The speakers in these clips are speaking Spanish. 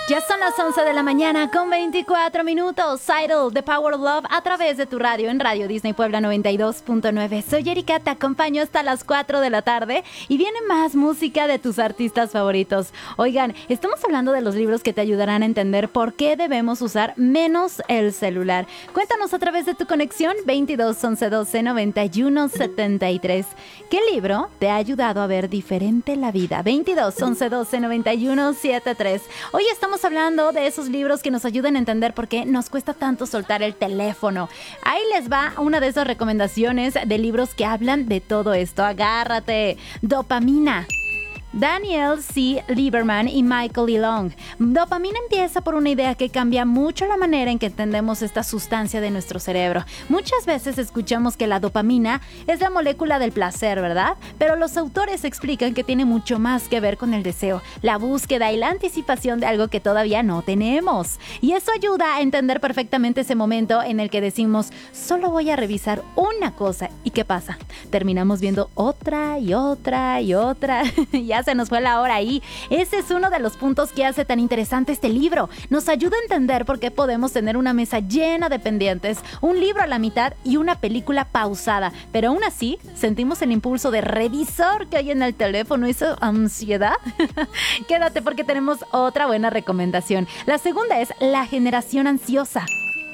Ya son las 11 de la mañana con 24 minutos. Idol, The Power of Love, a través de tu radio en Radio Disney Puebla 92.9. Soy Erika, te acompaño hasta las 4 de la tarde y viene más música de tus artistas favoritos. Oigan, estamos hablando de los libros que te ayudarán a entender por qué debemos usar menos el celular. Cuéntanos a través de tu conexión 22 11 12 91 73. ¿Qué libro te ha ayudado a ver diferente la vida? 22 11 12 91 73. Hoy estamos hablando de esos libros que nos ayudan a entender por qué nos cuesta tanto soltar el teléfono. Ahí les va una de esas recomendaciones de libros que hablan de todo esto. Agárrate. Dopamina. Daniel C. Lieberman y Michael E. Long. Dopamina empieza por una idea que cambia mucho la manera en que entendemos esta sustancia de nuestro cerebro. Muchas veces escuchamos que la dopamina es la molécula del placer, ¿verdad? Pero los autores explican que tiene mucho más que ver con el deseo, la búsqueda y la anticipación de algo que todavía no tenemos. Y eso ayuda a entender perfectamente ese momento en el que decimos, solo voy a revisar una cosa. ¿Y qué pasa? Terminamos viendo otra y otra y otra. Ya se nos fue la hora ahí. Ese es uno de los puntos que hace tan interesante este libro. Nos ayuda a entender por qué podemos tener una mesa llena de pendientes, un libro a la mitad y una película pausada, pero aún así sentimos el impulso de revisor que hay en el teléfono. ¿Eso ansiedad? Quédate porque tenemos otra buena recomendación. La segunda es La generación ansiosa.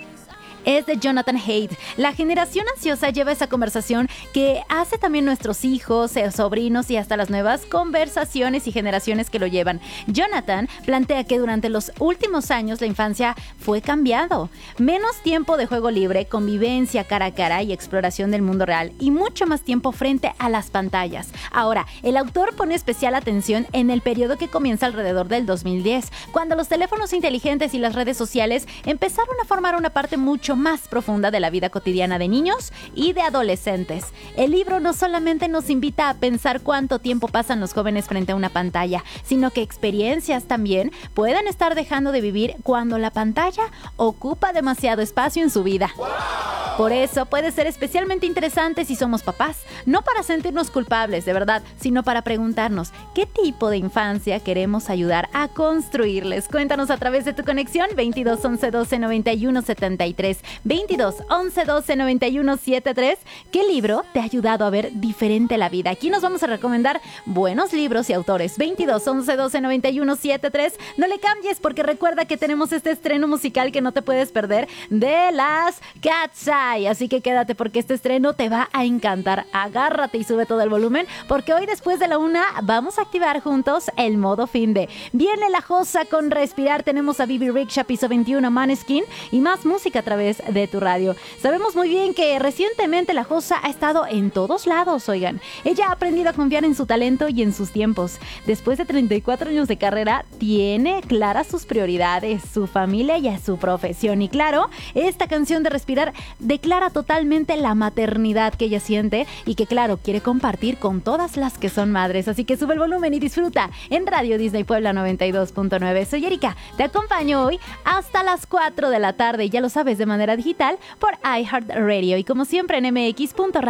Es de Jonathan Haidt. La generación ansiosa lleva esa conversación que hace también nuestros hijos, sobrinos y hasta las nuevas conversaciones y generaciones que lo llevan. Jonathan plantea que durante los últimos años la infancia fue cambiando. Menos tiempo de juego libre, convivencia cara a cara y exploración del mundo real y mucho más tiempo frente a las pantallas. Ahora, el autor pone especial atención en el periodo que comienza alrededor del 2010, cuando los teléfonos inteligentes y las redes sociales empezaron a formar una parte mucho más profunda de la vida cotidiana de niños y de adolescentes. El libro no solamente nos invita a pensar cuánto tiempo pasan los jóvenes frente a una pantalla, sino que experiencias también pueden estar dejando de vivir cuando la pantalla ocupa demasiado espacio en su vida. Por eso puede ser especialmente interesante si somos papás, no para sentirnos culpables, de verdad, sino para preguntarnos qué tipo de infancia queremos ayudar a construirles. Cuéntanos a través de tu conexión 22 11 12 91 73. 22 11 12 91 73. ¿Qué libro te ha ayudado a ver diferente la vida? Aquí nos vamos a recomendar buenos libros y autores. 22 11 12 91 73. No le cambies porque recuerda que tenemos este estreno musical que no te puedes perder de las Cat's Eye. Así que quédate porque este estreno te va a encantar. Agárrate y sube todo el volumen porque hoy después de la 1 vamos a activar juntos el modo fin de. Viene La Josa con Respirar. Tenemos a Bibi Rexha, Piso 21, Maneskin y más música a través de tu radio. Sabemos muy bien que recientemente La Josa ha estado en todos lados, oigan. Ella ha aprendido a confiar en su talento y en sus tiempos. Después de 34 años de carrera, tiene claras sus prioridades, su familia y su profesión. Y claro, esta canción de Respirar declara totalmente la maternidad que ella siente y que, claro, quiere compartir con todas las que son madres. Así que sube el volumen y disfruta en Radio Disney Puebla 92.9. Soy Erika, te acompaño hoy hasta las 4 de la tarde. Ya lo sabes, de manera digital por iHeartRadio y como siempre en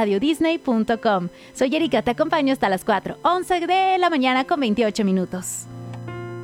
mx.radiodisney.com. Soy Erika, te acompaño hasta las 4:11 de la mañana con 28 minutos.